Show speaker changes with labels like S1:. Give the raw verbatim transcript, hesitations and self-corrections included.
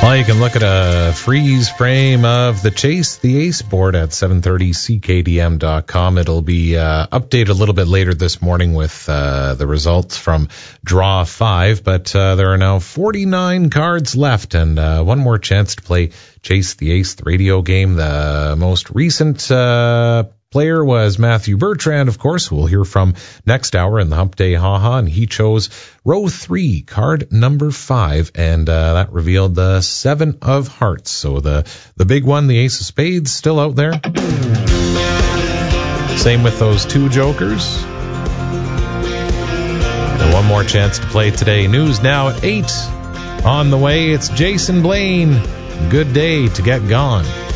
S1: Well, you can look at a freeze frame of the Chase the Ace board at seven thirty C K D M dot com. It'll be uh, updated a little bit later this morning with uh, the results from Draw five, but uh, there are now forty-nine cards left and uh, one more chance to play Chase the Ace, the radio game. The most recent uh player was Matthew Bertrand, of course, who we'll hear from next hour in the Hump Day Ha-Ha, and he chose row three, card number five, and uh, that revealed the seven of hearts. So the, the big one, the ace of spades, still out there. Same with those two jokers. And one more chance to play today. News now at eight. On the way, it's Jason Blaine. Good day to get gone.